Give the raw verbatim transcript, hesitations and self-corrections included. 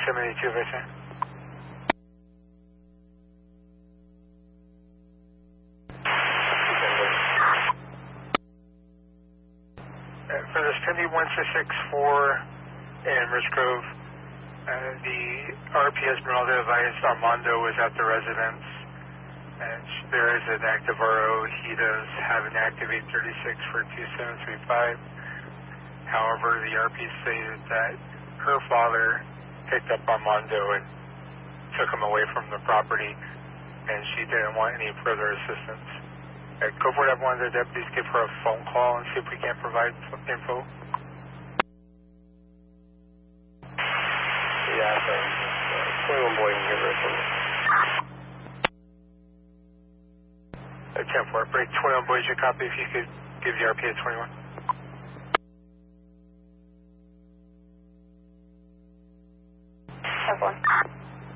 seventy-two, Victor. For this Cindy one six six four in Rich Grove, uh, the R P has been advised Armando was at the residence, and there is an active R O. He does have an active eight thirty-six for two seven three five. However, the R P stated that her father picked up Armando and took him away from the property, and she didn't want any further assistance. Uh, go for it, have one of the deputies give her a phone call and see if we can't provide some info. Yeah, so uh, twenty-one boy can give her a phone. Uh, ten four, break twenty-one boys, your copy if you could give the R P at twenty-one. ten four.